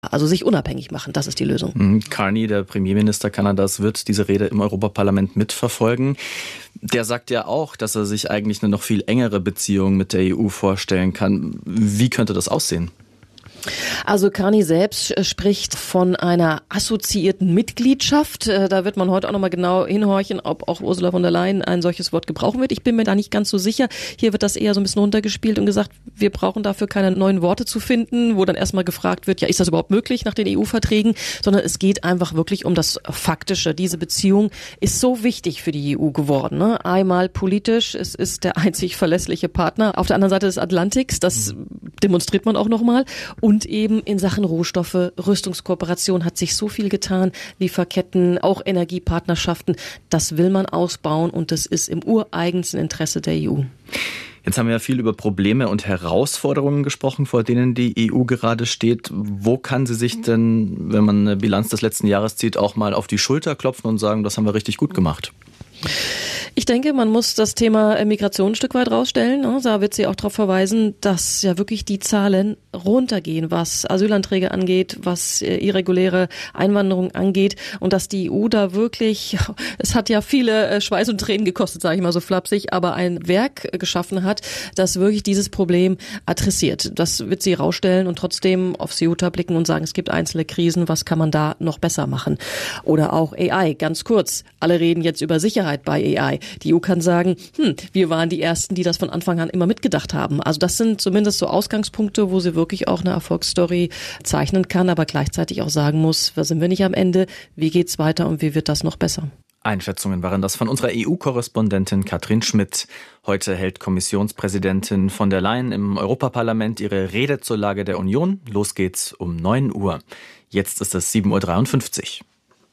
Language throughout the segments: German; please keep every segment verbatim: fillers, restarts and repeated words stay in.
Also sich unabhängig machen, das ist die Lösung. Carney, der Premierminister Kanadas, wird diese Rede im Europaparlament mitverfolgen. Der sagt ja auch, dass er sich eigentlich eine noch viel engere Beziehung mit der E U vorstellen kann. Wie könnte das aussehen? Also Carney selbst spricht von einer assoziierten Mitgliedschaft. Da wird man heute auch nochmal genau hinhorchen, ob auch Ursula von der Leyen ein solches Wort gebrauchen wird. Ich bin mir da nicht ganz so sicher. Hier wird das eher so ein bisschen runtergespielt und gesagt, wir brauchen dafür keine neuen Worte zu finden, wo dann erstmal gefragt wird, ja, ist das überhaupt möglich nach den E U-Verträgen? Sondern es geht einfach wirklich um das Faktische. Diese Beziehung ist so wichtig für die E U geworden. Ne? Einmal politisch, es ist der einzig verlässliche Partner auf der anderen Seite des Atlantiks. Das demonstriert man auch nochmal. Und eben in Sachen Rohstoffe, Rüstungskooperation hat sich so viel getan, Lieferketten, auch Energiepartnerschaften. Das will man ausbauen und das ist im ureigensten Interesse der E U. Jetzt haben wir ja viel über Probleme und Herausforderungen gesprochen, vor denen die E U gerade steht. Wo kann sie sich denn, wenn man eine Bilanz des letzten Jahres zieht, auch mal auf die Schulter klopfen und sagen, das haben wir richtig gut gemacht? Ich denke, man muss das Thema Migration ein Stück weit rausstellen. Da wird sie auch darauf verweisen, dass ja wirklich die Zahlen runtergehen, was Asylanträge angeht, was irreguläre Einwanderung angeht und dass die E U da wirklich, es hat ja viele Schweiß und Tränen gekostet, sage ich mal so flapsig, aber ein Werk geschaffen hat, das wirklich dieses Problem adressiert. Das wird sie rausstellen und trotzdem auf Ceuta blicken und sagen, es gibt einzelne Krisen, was kann man da noch besser machen? Oder auch A I, ganz kurz. Alle reden jetzt über Sicherheit bei A I. Die E U kann sagen, hm, wir waren die Ersten, die das von Anfang an immer mitgedacht haben. Also das sind zumindest so Ausgangspunkte, wo sie wirklich auch eine Erfolgsstory zeichnen kann, aber gleichzeitig auch sagen muss, da sind wir nicht am Ende, wie geht's weiter und wie wird das noch besser? Einschätzungen waren das von unserer E U-Korrespondentin Katrin Schmidt. Heute hält Kommissionspräsidentin von der Leyen im Europaparlament ihre Rede zur Lage der Union. Los geht's um neun Uhr. Jetzt ist es sieben Uhr dreiundfünfzig.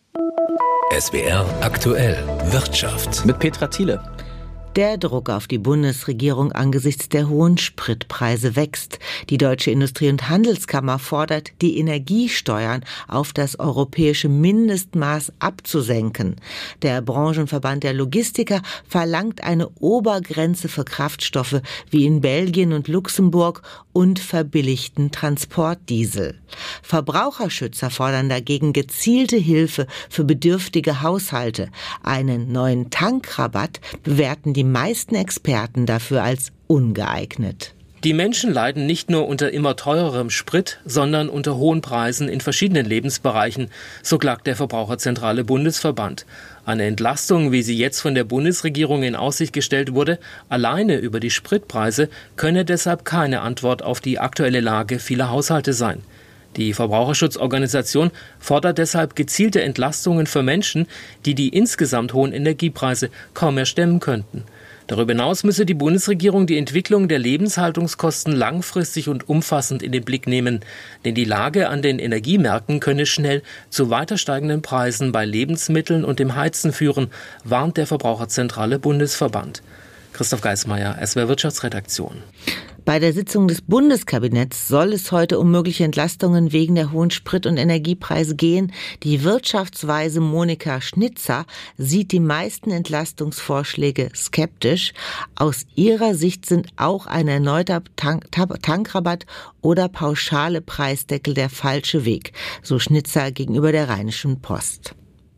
S W R aktuell Wirtschaft mit Petra Thiele. Der Druck auf die Bundesregierung angesichts der hohen Spritpreise wächst. Die Deutsche Industrie- und Handelskammer fordert, die Energiesteuern auf das europäische Mindestmaß abzusenken. Der Branchenverband der Logistiker verlangt eine Obergrenze für Kraftstoffe wie in Belgien und Luxemburg und verbilligten Transportdiesel. Verbraucherschützer fordern dagegen gezielte Hilfe für bedürftige Haushalte. Einen neuen Tankrabatt bewerten die meisten Experten dafür als ungeeignet. Die Menschen leiden nicht nur unter immer teurerem Sprit, sondern unter hohen Preisen in verschiedenen Lebensbereichen, so klagt der Verbraucherzentrale Bundesverband. Eine Entlastung, wie sie jetzt von der Bundesregierung in Aussicht gestellt wurde, alleine über die Spritpreise, könne deshalb keine Antwort auf die aktuelle Lage vieler Haushalte sein. Die Verbraucherschutzorganisation fordert deshalb gezielte Entlastungen für Menschen, die die insgesamt hohen Energiepreise kaum mehr stemmen könnten. Darüber hinaus müsse die Bundesregierung die Entwicklung der Lebenshaltungskosten langfristig und umfassend in den Blick nehmen, denn die Lage an den Energiemärkten könne schnell zu weiter steigenden Preisen bei Lebensmitteln und dem Heizen führen, warnt der Verbraucherzentrale Bundesverband. Christoph Geismeier, S W R Wirtschaftsredaktion. Bei der Sitzung des Bundeskabinetts soll es heute um mögliche Entlastungen wegen der hohen Sprit- und Energiepreise gehen. Die Wirtschaftsweise Monika Schnitzer sieht die meisten Entlastungsvorschläge skeptisch. Aus ihrer Sicht sind auch ein erneuter Tank- Tankrabatt oder pauschale Preisdeckel der falsche Weg, so Schnitzer gegenüber der Rheinischen Post.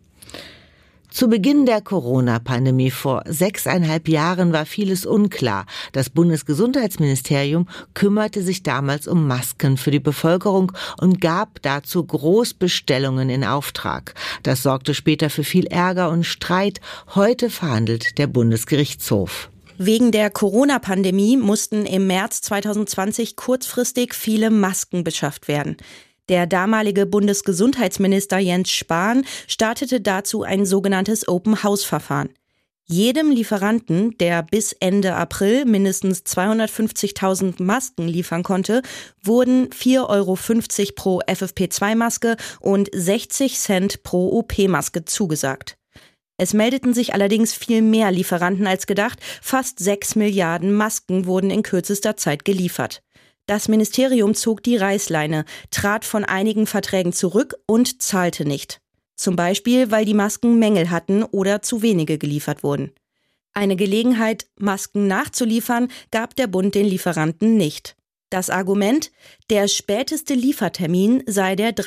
Zu Beginn der Corona-Pandemie vor sechseinhalb Jahren war vieles unklar. Das Bundesgesundheitsministerium kümmerte sich damals um Masken für die Bevölkerung und gab dazu Großbestellungen in Auftrag. Das sorgte später für viel Ärger und Streit. Heute verhandelt der Bundesgerichtshof. Wegen der Corona-Pandemie mussten im März zweitausendzwanzig kurzfristig viele Masken beschafft werden. Der damalige Bundesgesundheitsminister Jens Spahn startete dazu ein sogenanntes Open-House-Verfahren. Jedem Lieferanten, der bis Ende April mindestens zweihundertfünfzigtausend Masken liefern konnte, wurden vier Euro fünfzig pro F F P zwei Maske und sechzig Cent pro O P-Maske zugesagt. Es meldeten sich allerdings viel mehr Lieferanten als gedacht. Fast sechs Milliarden Masken wurden in kürzester Zeit geliefert. Das Ministerium zog die Reißleine, trat von einigen Verträgen zurück und zahlte nicht. Zum Beispiel, weil die Masken Mängel hatten oder zu wenige geliefert wurden. Eine Gelegenheit, Masken nachzuliefern, gab der Bund den Lieferanten nicht. Das Argument: Der späteste Liefertermin sei der